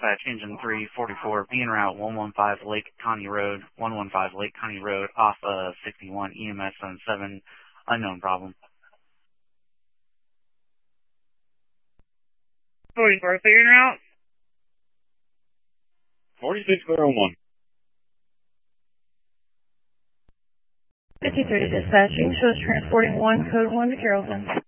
dispatch, engine 344, being route 115 Lake Connie Road, 115 Lake Connie Road, off 61, EMS 77, unknown problem. 44, clear en route? 46, clear on 1. 53 dispatching, shows transporting 1, code 1 to Carrollton.